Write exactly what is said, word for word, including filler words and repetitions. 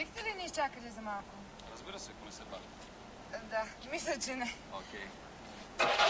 бихте ли ни изчакали за малко? Разбира се, ако не се бавим. Да, мисля, че не. Окей.